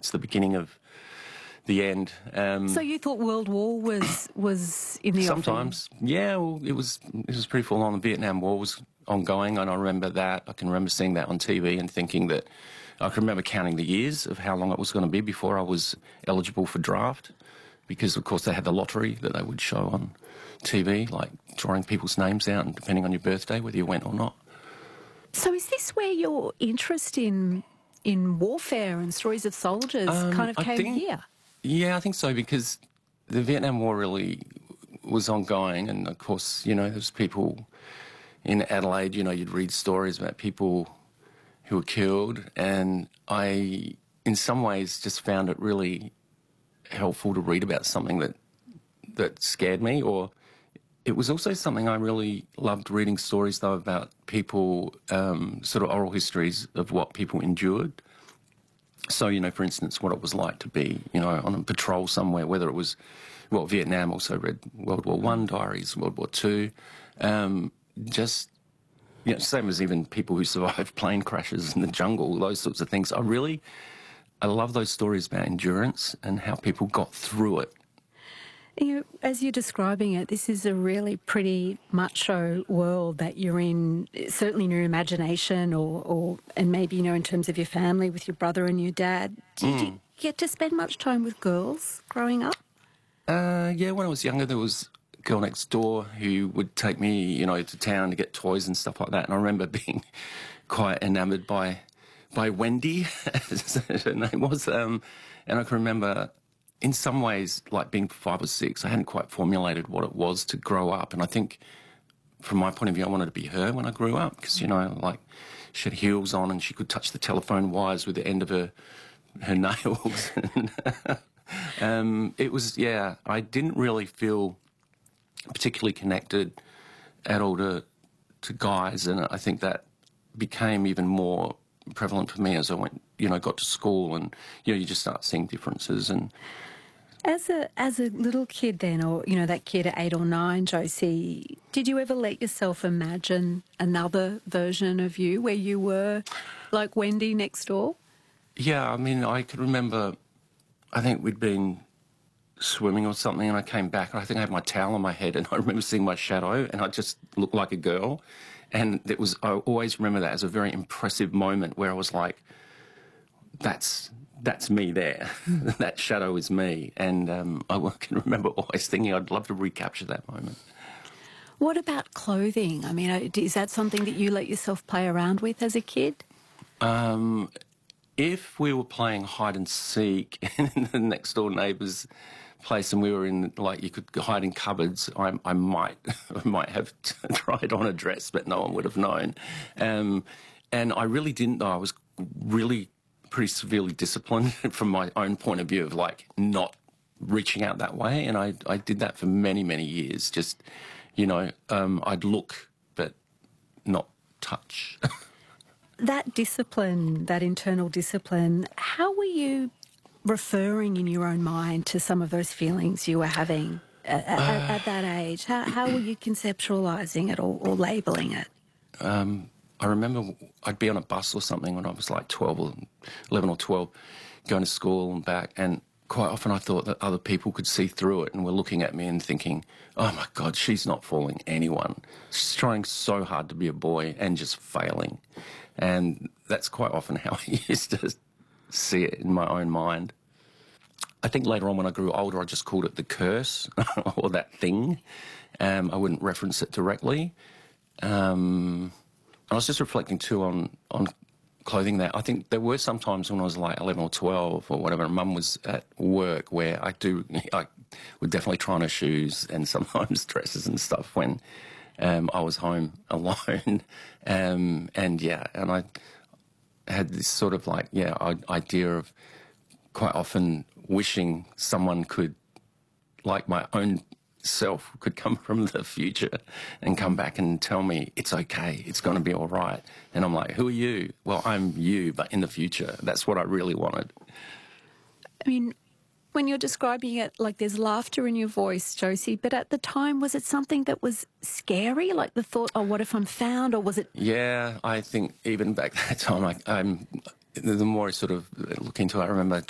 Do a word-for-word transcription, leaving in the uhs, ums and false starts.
it's the beginning of the end. Um, So you thought World War was was in the sometimes, offing? yeah, well, it was it was pretty full on. The Vietnam War was ongoing, and I remember that. I can remember seeing that on T V and thinking that I can remember counting the years of how long it was going to be before I was eligible for draft, because of course they had the lottery that they would show on T V, like drawing people's names out, and depending on your birthday, whether you went or not. So is this where your interest in in warfare and stories of soldiers Um, kind of I came think- here? Yeah, I think so, because the Vietnam War really was ongoing, and of course, you know, there's people in Adelaide, you know, you'd read stories about people who were killed, and I, in some ways, just found it really helpful to read about something that that scared me. Or it was also something I really loved reading stories, though, about people, um, sort of oral histories of what people endured. So, you know, for instance, what it was like to be, you know, on a patrol somewhere, whether it was, well, Vietnam, also read World War One diaries, World War Two, um, just, you know, same as even people who survived plane crashes in the jungle, those sorts of things. I really, I love those stories about endurance and how people got through it. You know, as you're describing it, this is a really pretty macho world that you're in, certainly in your imagination, or, or and maybe, you know, in terms of your family with your brother and your dad. Did you get to spend much time with girls growing up? Uh, yeah, when I was younger, there was a girl next door who would take me, you know, to town to get toys and stuff like that. And I remember being quite enamoured by by Wendy, as her name was. Um, and I can remember, in some ways, like being five or six, I hadn't quite formulated what it was to grow up. And I think, from my point of view, I wanted to be her when I grew up, because, you know, like, she had heels on and she could touch the telephone wires with the end of her, her nails. um, it was, yeah, I didn't really feel particularly connected at all to, to guys, and I think that became even more prevalent for me as I went, you know, got to school, and, you know, you just start seeing differences. And As a as a little kid then, or, you know, that kid at eight or nine, Josie, did you ever let yourself imagine another version of you where you were like Wendy next door? yeah, I mean, I could remember, I think we'd been swimming or something, and I came back, and I think I had my towel on my head, and I remember seeing my shadow, and I just looked like a girl. And it was, I always remember that as a very impressive moment where I was like, that's that's me there. That shadow is me. And um, I can remember always thinking I'd love to recapture that moment. What about clothing? I mean, is that something that you let yourself play around with as a kid? Um, if we were playing hide and seek in the next door neighbour's place, and we were in, like, you could hide in cupboards, I, I might I might have tried on a dress, but no one would have known. Um, and I really didn't, though. I was really pretty severely disciplined from my own point of view of, like, not reaching out that way. And I, I did that for many, many years. Just, you know, um, I'd look, but not touch. That discipline, that internal discipline, how were you referring in your own mind to some of those feelings you were having at, at, uh, at that age? How, how were you conceptualising it, or, or labelling it? Um, I remember I'd be on a bus or something when I was like twelve or eleven or twelve, going to school and back, and quite often I thought that other people could see through it and were looking at me and thinking, oh my God, she's not fooling anyone. She's trying so hard to be a boy and just failing. And that's quite often how I used to see it in my own mind. I think later on when I grew older, I just called it the curse or that thing. Um, I wouldn't reference it directly. Um, I was just reflecting too on, on clothing that I think there were some times when I was like eleven or twelve or whatever, and Mum was at work, where I do, I would definitely try on her shoes and sometimes dresses and stuff when um, I was home alone. um, and yeah, and I had this sort of like, yeah, idea of quite often wishing someone could, like my own self, could come from the future and come back and tell me it's okay, it's going to be all right. And I'm like, who are you? Well, I'm you, but in the future. That's what I really wanted. I mean, when you're describing it, like, there's laughter in your voice, Josie, but at the time, was it something that was scary? Like the thought, oh, what if I'm found? Or was it... Yeah, I think even back that time, I, I'm... the more I sort of look into it, I remember